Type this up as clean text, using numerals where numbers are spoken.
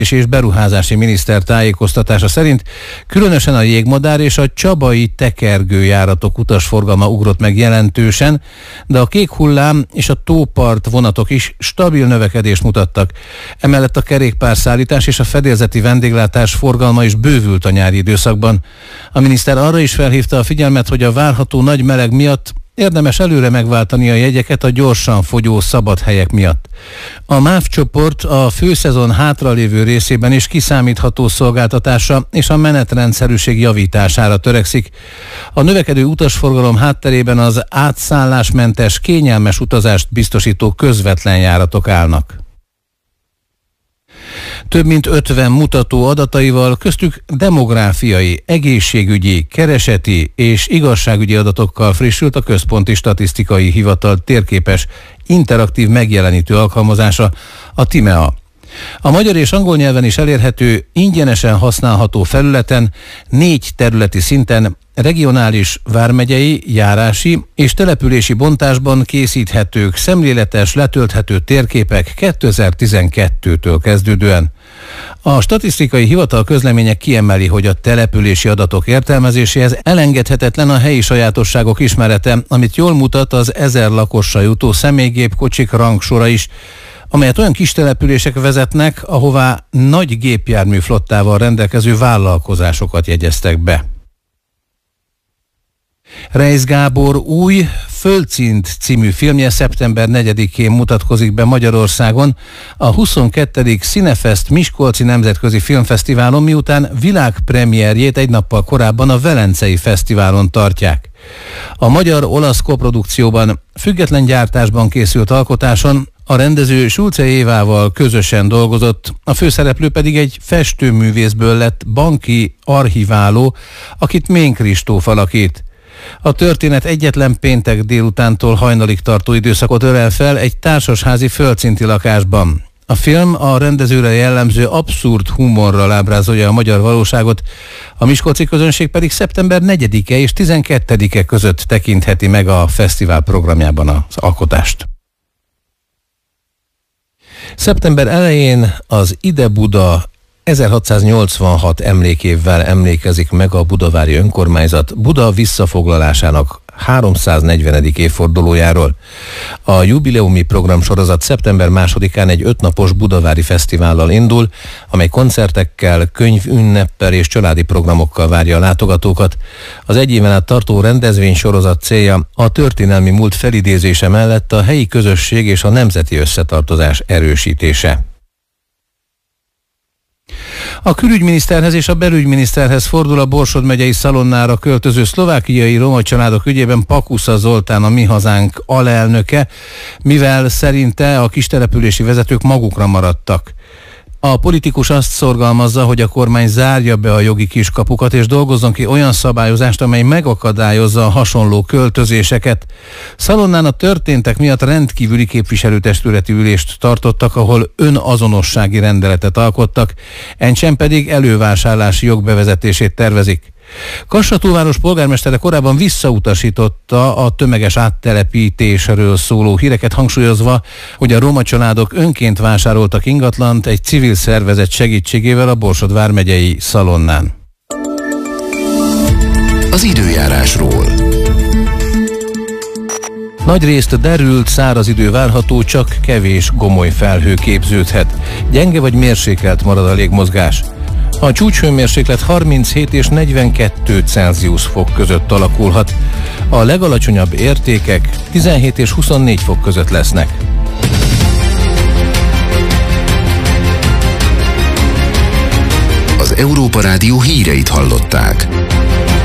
és beruházási miniszter tájékoztatása szerint különösen a jégmadár és a csabai tekergőjáratok utasforgalma ugrott meg jelentősen, de a kék hullám és a tópart vonatok is stabil növekedést mutattak. Emellett a kerékpárszállítás és a fedélzeti vendéglátás forgalma is bővült a nyári időszakban. A miniszter arra is felhívta a figyelmet, hogy a várható nagy meleg miatt érdemes előre megváltani a jegyeket a gyorsan fogyó szabad helyek miatt. A MÁV csoport a főszezon hátralévő részében is kiszámítható szolgáltatásra és a menetrendszerűség javítására törekszik. A növekedő utasforgalom hátterében az átszállásmentes, kényelmes utazást biztosító közvetlen járatok állnak. Több mint 50 mutató adataival, köztük demográfiai, egészségügyi, kereseti és igazságügyi adatokkal frissült a Központi Statisztikai Hivatal térképes, interaktív megjelenítő alkalmazása, a TIMEA. A magyar és angol nyelven is elérhető, ingyenesen használható felületen 4 területi szinten regionális, vármegyei, járási és települési bontásban készíthetők szemléletes, letölthető térképek 2012-től kezdődően. A Statisztikai Hivatal közleménye kiemeli, hogy a települési adatok értelmezéséhez elengedhetetlen a helyi sajátosságok ismerete, amit jól mutat az 1000 lakossal jutó személygépkocsik rangsora is, amelyet olyan kis települések vezetnek, ahová nagy gépjármű flottával rendelkező vállalkozásokat jegyeztek be. Reisz Gábor új Földszint című filmje szeptember 4-én mutatkozik be Magyarországon a 22. Cinefest Miskolci Nemzetközi Filmfesztiválon, miután világpremierjét egy nappal korábban a Velencei Fesztiválon tartják. A magyar-olasz koprodukcióban, független gyártásban készült alkotáson a rendező Sulce Évával közösen dolgozott, a főszereplő pedig egy festőművészből lett banki archiváló, akit Mén Kristóf alakít. A történet egyetlen péntek délutántól hajnalig tartó időszakot ölel fel egy társasházi földszinti lakásban. A film a rendezőre jellemző abszurd humorral ábrázolja a magyar valóságot, a miskolci közönség pedig szeptember 4-e és 12-e között tekintheti meg a fesztivál programjában az alkotást. Szeptember elején az Ide Buda 1686 emlékévvel emlékezik meg a budavári önkormányzat Buda visszafoglalásának 340. évfordulójáról. A jubileumi programsorozat szeptember 2-án egy 5 napos budavári fesztivállal indul, amely koncertekkel, könyvünneppel és családi programokkal várja a látogatókat. Az egy éven át tartó rendezvénysorozat célja a történelmi múlt felidézése mellett a helyi közösség és a nemzeti összetartozás erősítése. A külügyminiszterhez és a belügyminiszterhez fordul a Borsod megyei Szalonnára költöző szlovákiai roma családok ügyében Pakusza Zoltán, a Mi Hazánk alelnöke, mivel szerinte a kistelepülési vezetők magukra maradtak. A politikus azt szorgalmazza, hogy a kormány zárja be a jogi kiskapukat és dolgozzon ki olyan szabályozást, amely megakadályozza a hasonló költözéseket. Szalonnán a történtek miatt rendkívüli képviselőtestületi ülést tartottak, ahol önazonossági rendeletet alkottak, encsen pedig elővásárlási jog bevezetését tervezik. Kassatúváros polgármestere korábban visszautasította a tömeges áttelepítésről szóló híreket, hangsúlyozva, hogy a roma családok önként vásároltak ingatlant egy civil szervezet segítségével a Borsod vármegyei Szalonnán. Az időjárásról. Nagyrészt derült, száraz idő várható, csak kevés gomoly felhő képződhet. Gyenge vagy mérsékelt marad a légmozgás. A csúcshőmérséklet 37 és 42 Celsius fok között alakulhat. A legalacsonyabb értékek 17 és 24 fok között lesznek. Az Európa Rádió híreit hallották.